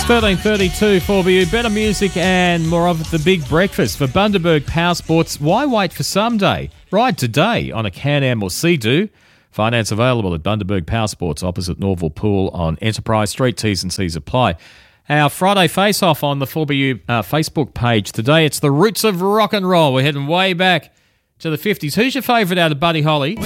13:32 4BU. Better music and more of the big breakfast for Bundaberg Power Sports. Why wait for someday? Ride today on a Can-Am or Sea-Doo. Finance available at Bundaberg Power Sports opposite Norval Pool on Enterprise Street. T's and C's apply. Our Friday face-off on the 4BU Facebook page today. It's the roots of rock and roll. We're heading way back to the 50s. Who's your favourite out of Buddy Holly?